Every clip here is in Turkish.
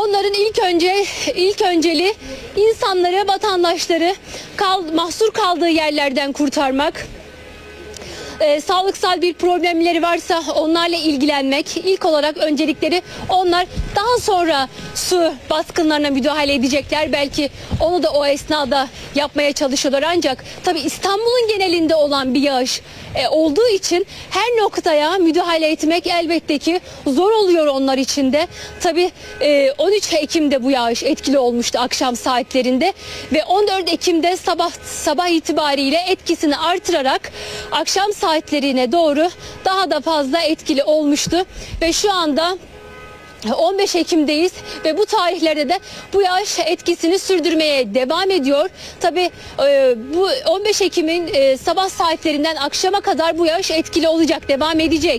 onların ilk önceliği insanları, vatandaşları mahsur kaldığı yerlerden kurtarmak. Sağlıksal bir problemleri varsa onlarla ilgilenmek. İlk olarak öncelikleri onlar. Daha sonra su baskınlarına müdahale edecekler. Belki onu da o esnada yapmaya çalışıyorlar. Ancak tabii İstanbul'un genelinde olan bir yağış olduğu için her noktaya müdahale etmek elbette ki zor oluyor onlar için de. Tabii 13 Ekim'de bu yağış etkili olmuştu akşam saatlerinde ve 14 Ekim'de sabah itibariyle etkisini artırarak akşam saatlerine doğru daha da fazla etkili olmuştu ve şu anda 15 Ekim'deyiz ve bu tarihlerde de bu yağış etkisini sürdürmeye devam ediyor. Tabii bu 15 Ekim'in sabah saatlerinden akşama kadar bu yağış etkili olacak, devam edecek.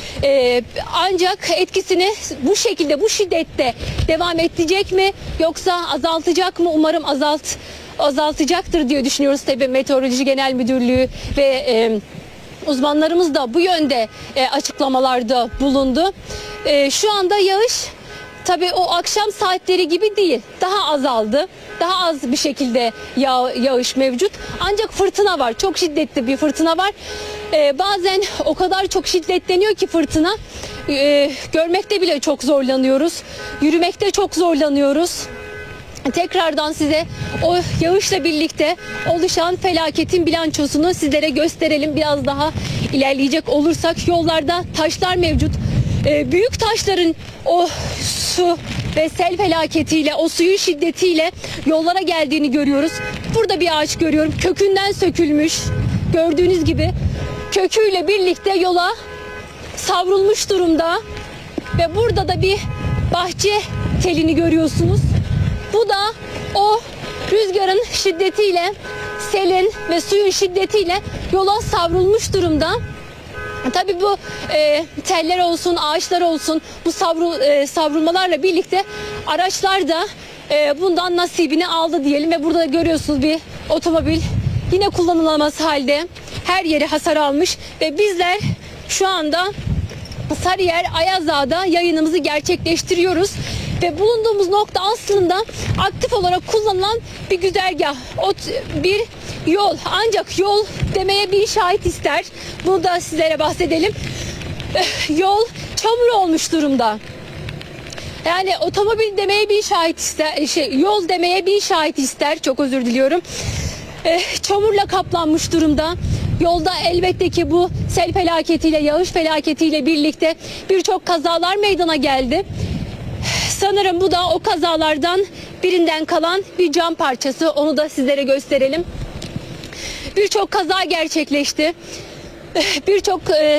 Ancak etkisini bu şekilde, bu şiddette devam edecek mi yoksa azaltacak mı? Umarım azaltacaktır diye düşünüyoruz. Tabii Meteoroloji Genel Müdürlüğü ve uzmanlarımız da bu yönde açıklamalarda bulundu. Şu anda yağış tabii o akşam saatleri gibi değil. Daha azaldı. Daha az bir şekilde yağış mevcut. Ancak fırtına var. Çok şiddetli bir fırtına var. Bazen o kadar çok şiddetleniyor ki fırtına. Görmekte bile çok zorlanıyoruz. Yürümekte çok zorlanıyoruz. Tekrardan size o yağışla birlikte oluşan felaketin bilançosunu sizlere gösterelim. Biraz daha ilerleyecek olursak yollarda taşlar mevcut. Büyük taşların o su ve sel felaketiyle, o suyun şiddetiyle yollara geldiğini görüyoruz. Burada bir ağaç görüyorum. Kökünden sökülmüş. Gördüğünüz gibi köküyle birlikte yola savrulmuş durumda. Ve burada da bir bahçe telini görüyorsunuz. Bu da o rüzgarın şiddetiyle, selin ve suyun şiddetiyle yola savrulmuş durumda. Tabii bu teller olsun, ağaçlar olsun, bu savrulmalarla birlikte araçlar da bundan nasibini aldı diyelim. Ve burada görüyorsunuz bir otomobil yine kullanılamaz halde, her yeri hasar almış ve bizler şu anda Sarıyer Ayazağa'da yayınımızı gerçekleştiriyoruz. Ve bulunduğumuz nokta aslında aktif olarak kullanılan bir güzergah, bir yol. Ancak yol demeye bir şahit ister. Bunu da sizlere bahsedelim. Yol çamur olmuş durumda. Yani otomobil demeye bir şahit ister, yol demeye bir şahit ister. Çok özür diliyorum. Çamurla kaplanmış durumda. Yolda elbette ki bu sel felaketiyle, yağış felaketiyle birlikte birçok kazalar meydana geldi. Sanırım bu da o kazalardan birinden kalan bir cam parçası. Onu da sizlere gösterelim. Birçok kaza gerçekleşti. Birçok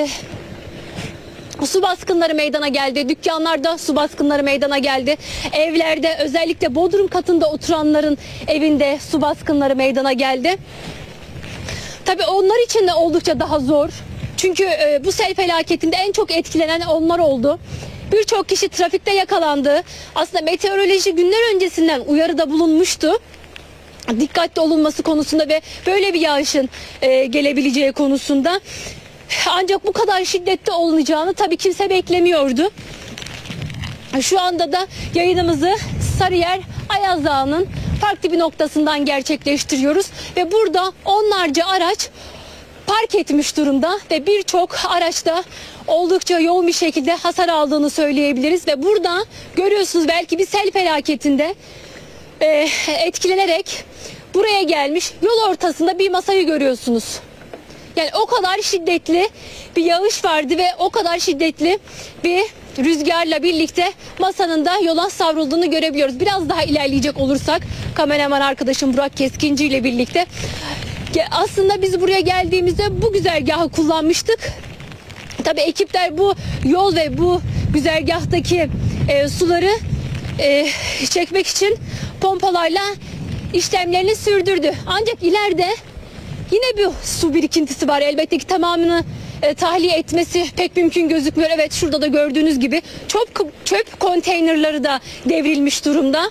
su baskınları meydana geldi. Dükkanlarda su baskınları meydana geldi. Evlerde, özellikle bodrum katında oturanların evinde su baskınları meydana geldi. Tabii onlar için de oldukça daha zor. Çünkü bu sel felaketinde en çok etkilenen onlar oldu. Birçok kişi trafikte yakalandı. Aslında meteoroloji günler öncesinden uyarıda bulunmuştu. Dikkatli olunması konusunda ve böyle bir yağışın gelebileceği konusunda. Ancak bu kadar şiddetli olunacağını tabii kimse beklemiyordu. Şu anda da yayınımızı Sarıyer Ayazağa'nın farklı bir noktasından gerçekleştiriyoruz. Ve burada onlarca araç park etmiş durumda ve birçok araçta oldukça yoğun bir şekilde hasar aldığını söyleyebiliriz. Ve burada görüyorsunuz belki bir sel felaketinde etkilenerek buraya gelmiş, yol ortasında bir masayı görüyorsunuz. Yani o kadar şiddetli bir yağış vardı ve o kadar şiddetli bir rüzgarla birlikte masanın da yola savrulduğunu görebiliyoruz. Biraz daha ilerleyecek olursak kameraman arkadaşım Burak Keskinci ile birlikte aslında biz buraya geldiğimizde bu güzergahı kullanmıştık. Tabii ekipler bu yol ve bu güzergahtaki suları çekmek için pompalarla işlemlerini sürdürdü. Ancak ileride yine bir su birikintisi var. Elbette ki tamamını tahliye etmesi pek mümkün gözükmüyor. Evet, şurada da gördüğünüz gibi çöp konteynerları da devrilmiş durumda.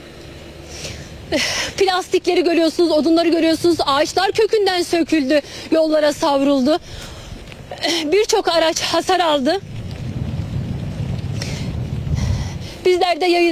Plastikleri görüyorsunuz, odunları görüyorsunuz. Ağaçlar kökünden söküldü, yollara savruldu. Birçok araç hasar aldı. Bizler de yayın